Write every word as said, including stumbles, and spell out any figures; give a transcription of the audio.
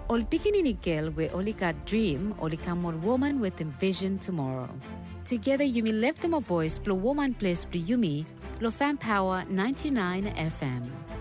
Ol pikinini girl we only got dream, only come one woman with a vision tomorrow. Together you may lift them a voice, blow woman place, blow Yumi, Lo Fan Power ninety-nine F M.